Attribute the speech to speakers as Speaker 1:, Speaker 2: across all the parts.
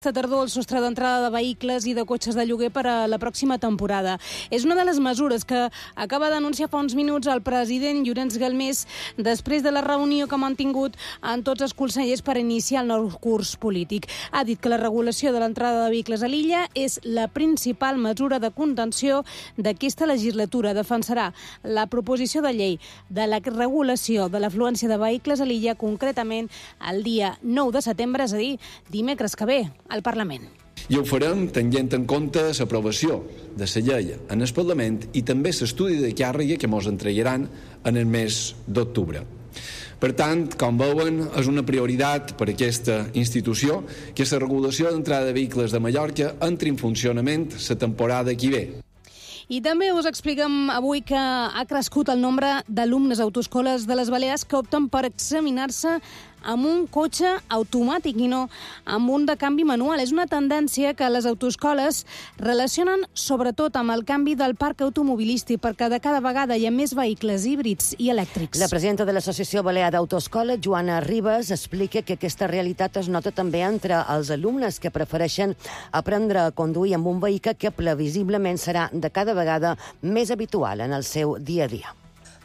Speaker 1: Aquesta tardor el sostre d'entrada de vehicles i de cotxes de lloguer per a la pròxima temporada. És una de les mesures que acaba d'anunciar fa uns minuts el president Llorenç Galmés després de la reunió que ha mantingut amb tots els consellers per iniciar el nou curs polític. Ha dit que la regulació de l'entrada de vehicles a l'illa és la principal mesura de contenció d'aquesta legislatura. Defensarà la proposició de llei de la regulació de l'afluència de vehicles a l'illa, concretament el dia 9 de setembre, és a dir, dimecres que ve, al Parlament.
Speaker 2: I ho farem tenint en compte l'aprovació de la llei en el Parlament i també l'estudi de càrrega que ens entregaran en el mes d'octubre. Per tant, com veuen, és una prioritat per a aquesta institució que la regulació d'entrada de vehicles de Mallorca entri en funcionament la temporada que ve.
Speaker 1: I també us expliquem avui que ha crescut el nombre d'alumnes a autoescoles de les Balears que opten per examinar-se amb un cotxe automàtic i no amb un de canvi manual. És una tendència que les autoescoles relacionen sobretot amb el canvi del parc automobilístic, perquè de cada vegada hi ha més vehicles híbrids i elèctrics.
Speaker 3: La presidenta de l'Associació Balear d'Autoescola, Joana Ribas, explica que aquesta realitat es nota també entre els alumnes que prefereixen aprendre a conduir amb un vehicle que previsiblement serà de cada vegada més habitual en el seu dia a dia.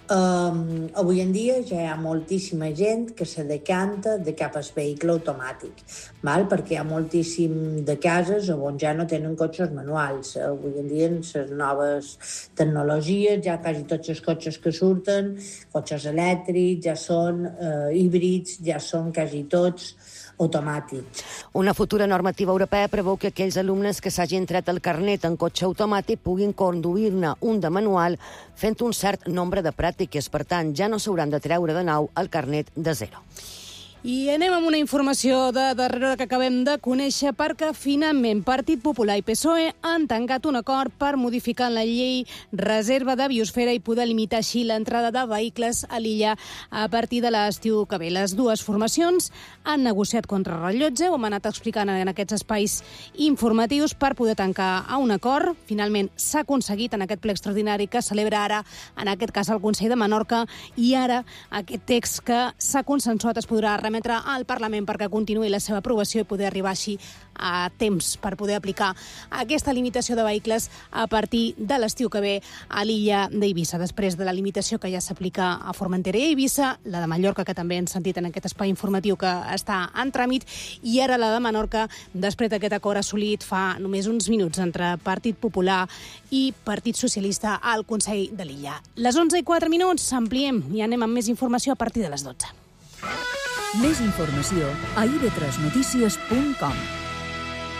Speaker 4: Avui en dia ja hi ha moltíssima gent que se decanta de cap al vehicle automàtic, perquè hi ha moltíssim de cases on ja no tenen cotxes manuals. Avui en dia, amb les noves tecnologies, ja quasi tots els cotxes que surten, cotxes elèctrics, ja són híbrids, ja són quasi tots automàtics.
Speaker 3: Una futura normativa europea preveu que aquells alumnes que s'hagin tret el carnet en cotxe automàtic puguin conduir-ne un de manual fent un cert nombre de pràctiques. Per tant, ja no s'hauran de treure de nou el carnet de zero.
Speaker 1: I anem amb una informació de darrere que acabem de conèixer, perquè finalment Partit Popular i PSOE han tancat un acord per modificar la llei reserva de biosfera i poder limitar així l'entrada de vehicles a l'illa a partir de l'estiu que ve. Les dues formacions han negociat contra rellotge, ho hem anat explicant en aquests espais informatius per poder tancar a un acord. Finalment s'ha aconseguit en aquest ple extraordinari que celebra ara, en aquest cas, el Consell de Menorca, i ara aquest text que s'ha consensuat es podrà remetre al Parlament perquè continuï la seva aprovació i poder arribar així a temps per poder aplicar aquesta limitació de vehicles a partir de l'estiu que ve a l'illa d'Eivissa. Després de la limitació que ja s'aplica a Formentera i Eivissa, la de Mallorca, que també hem sentit en aquest espai informatiu que està en tràmit, i ara la de Menorca, després d'aquest acord assolit fa només uns minuts entre Partit Popular i Partit Socialista al Consell de l'Illa. Les 11:04, ampliem i anem amb més informació a partir de les 12.
Speaker 5: Més informació a ib3notícies.com.